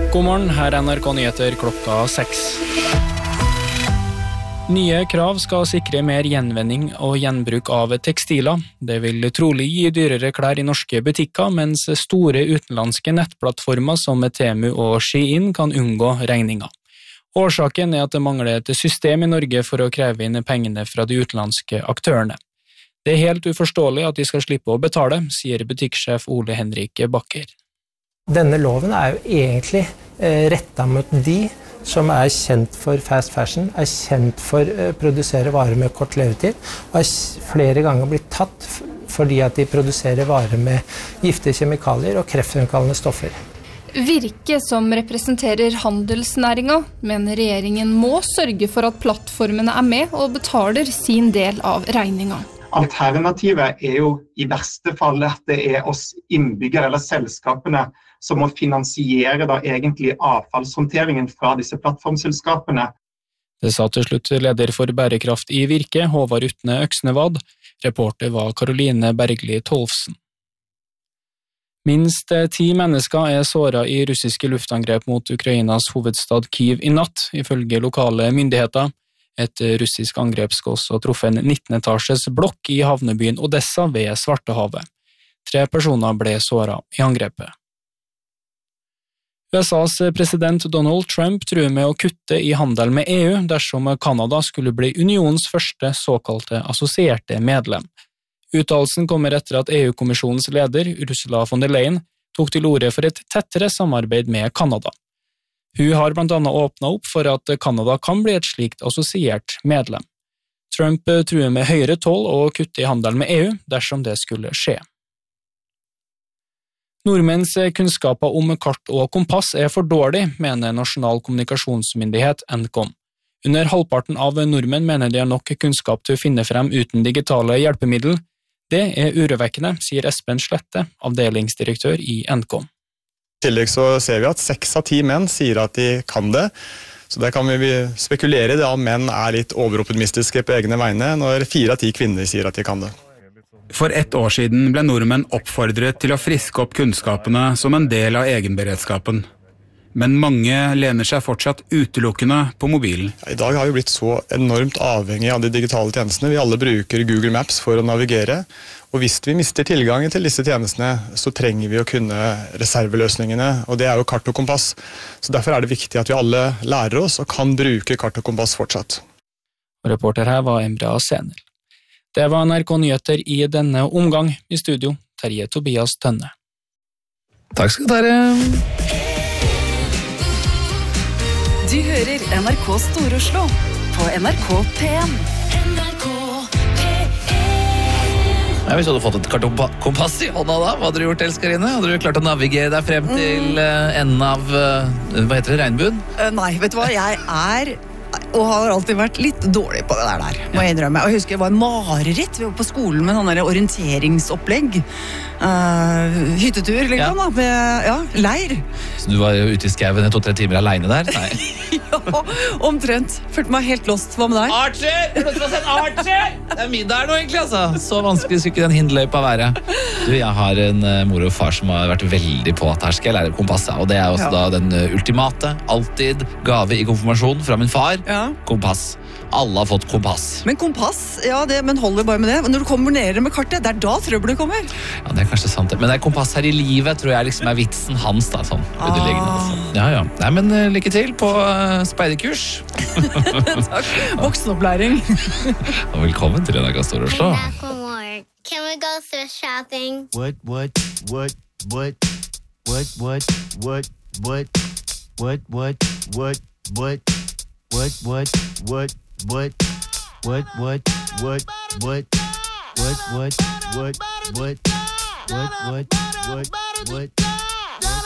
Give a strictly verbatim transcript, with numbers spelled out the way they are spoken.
God morgen, her er N R K Nyheter klokka seks. Nye krav skal sikre mer gjenvinning og gjenbruk av tekstiler. Det vil trolig gi dyrere klær i norske butikker, mens store utenlandske nettplattformer som Temu og Shein kan unngå regninger. Årsaken er at det mangler et system i Norge for å kreve inn pengene fra de utenlandske aktørene. Det er helt uforståelig at de skal slippe å betale, sier butikksjef Ole Henrik Bakker. Denne loven er jo egentlig eh, rettet mot de som er kjent for fast fashion, er kjent for å produsere varer med kort levetid, og er flere ganger blitt tatt fordi at de produserer varer med giftige kjemikalier og kreftfremkallende stoffer. Virke, som representerer handelsnæringen, mener regjeringen må sørge for at plattformene er med og betaler sin del av regningen. Alternativet er jo i verste fall at det er oss innbyggere eller selskapene som må finansiere da egentlig avfallshåndteringen fra disse plattformselskapene. Det sa til slutt leder for bærekraft i Virke, Håvard Utne Øksnevad. Reporter var Karoline Bergli Tolfsen. Minst ti mennesker er såret i russiske luftangrep mot Ukrainas hovedstad Kyiv i natt, ifølge lokale myndigheter. Et russisk angrep skal også truffe en nitten-etasjes blokk i havnebyen Odessa ved Svartehavet. Tre personer ble såret i angrepet. U S A's president Donald Trump truer med å kutte i handel med E U dersom Kanada skulle bli unionens første såkalte assosierte medlem. Uttalelsen kommer etter at E U-kommisjonens leder, Ursula von der Leyen, tok til orde for et tettere samarbeid med Kanada. Hun har blant annet åpnet opp for at Kanada kan bli et slikt assosiert medlem. Trump truer med høyere toll og kutte i handel med E U dersom det skulle skje. Nordmenns kunnskaper om kart og kompass er for dårlig, mener Nasjonal kommunikasjonsmyndighet N K O M. Under halvparten av nordmenn mener de har nok kunnskap til å finne frem uten digitale hjelpemiddel. Det er urovekkende, sier Espen Slette, avdelingsdirektør i N K O M. I tillegg så ser vi at seks av ti menn sier at de kan det, så der kan vi spekulere i det om menn er litt overoptimistiske på egne vegne, når fire av ti kvinner sier at de kan det. For ett år siden ble nordmenn oppfordret til å friske opp kunnskapene som en del av egenberedskapen. Men mange lener seg fortsatt utelukkende på mobilen. I dag har vi blitt så enormt avhengige av de digitale tjenestene. Vi alle bruker Google Maps for å navigere, og hvis vi mister tilgangen til disse tjenestene, så trenger vi å kunne reserveløsningene, og det er jo kart og kompass. Så derfor er det viktig at vi alle lærer oss og kan bruke kart og kompass fortsatt. Reporter her var Embra Senel. Det var N R K Nyheter i denne omgang. I studio, Terje Tobias Tønne. Takk skal dere. Du hører N R K Stor-Oslo på N R K P en. Ja, hvis du hadde fått et kartkompass i hånda da, hva hadde du gjort, elskerine? Hadde du klart å navigere deg frem til uh, enden av, uh, hva heter det, regnbuen? Uh, nei, vet du hva, jeg er... og har alltid vært litt dårlig på det der, der må jeg innrømme. Og jeg husker det var en mareritt. Vi var på skolen med sånn der orienteringsopplegg. Uh, hyttetur, liksom, ja. Da. Med, ja, leir. Så du var jo ute i skauen i to-tre timer alene der? Nei. Ja, omtrent. Følte meg helt lost. Hva med deg? Archer! Jeg har lyst til Archer! Det er middag nå, egentlig, altså. Så vanskelig skulle ikke den hindeløypa være. Du, jeg har en uh, mor og far som har vært veldig på at her skal jeg lære kompasset, og det er også ja. Da den uh, ultimate, alltid gave i konfirmasjon fra min far. Ja. Kompass. Alle har fått kompass. Men kompass, ja, det, men holder bare med det. Når du kommer ned med kartet, det er da trøbbelet kommer. Ja, det er kanskje sant. Men det er kompass her i livet, tror jeg liksom er vitsen hans, da, sånn. Ah. Altså. Ja, ja. Nei, men uh, lykke til på uh, speiderkurs. Takk. Voksenopplæring. Og velkommen til N R K Stor-Oslo. Can we go thrift shopping? What, what, what, what, what, what, what, what, what, what, what, what, What, what, what, what, what, what, what, what, what, what, what, what, what, what, what, what,